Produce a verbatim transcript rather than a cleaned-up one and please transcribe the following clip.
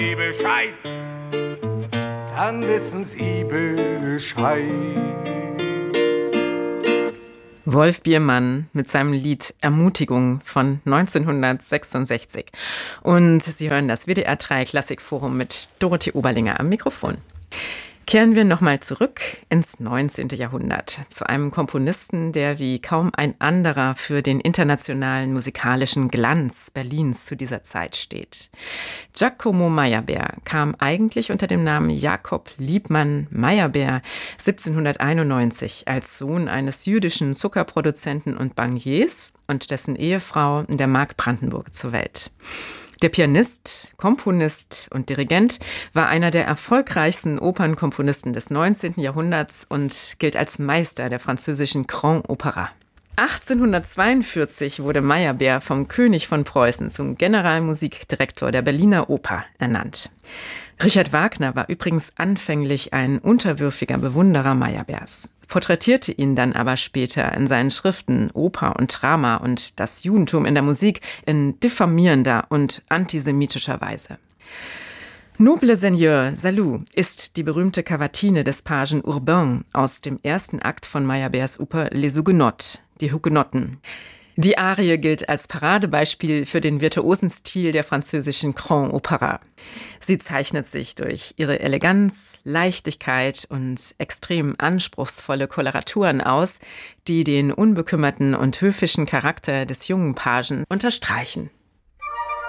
Bescheid, dann wissen Sie Bescheid. Wolf Biermann mit seinem Lied Ermutigung von neunzehnhundertsechsundsechzig. Und Sie hören das W D R drei Klassikforum mit Dorothee Oberlinger am Mikrofon. Kehren wir nochmal zurück ins neunzehnte. Jahrhundert, zu einem Komponisten, der wie kaum ein anderer für den internationalen musikalischen Glanz Berlins zu dieser Zeit steht. Giacomo Meyerbeer kam eigentlich unter dem Namen Jakob Liebmann Meyerbeer siebzehnhunderteinundneunzig als Sohn eines jüdischen Zuckerproduzenten und Bankiers und dessen Ehefrau in der Mark Brandenburg zur Welt. Der Pianist, Komponist und Dirigent war einer der erfolgreichsten Opernkomponisten des neunzehnten. Jahrhunderts und gilt als Meister der französischen Grand Opera. achtzehnhundertzweiundvierzig wurde Meyerbeer vom König von Preußen zum Generalmusikdirektor der Berliner Oper ernannt. Richard Wagner war übrigens anfänglich ein unterwürfiger Bewunderer Meyerbeers, porträtierte ihn dann aber später in seinen Schriften Oper und Drama und das Judentum in der Musik in diffamierender und antisemitischer Weise. Noble Seigneur, Salut ist die berühmte Kavatine des Pagen Urbain aus dem ersten Akt von Meyerbeers Oper Les Huguenots, die Hugenotten. Die Arie gilt als Paradebeispiel für den virtuosen Stil der französischen Grand Opera. Sie zeichnet sich durch ihre Eleganz, Leichtigkeit und extrem anspruchsvolle Koloraturen aus, die den unbekümmerten und höfischen Charakter des jungen Pagen unterstreichen.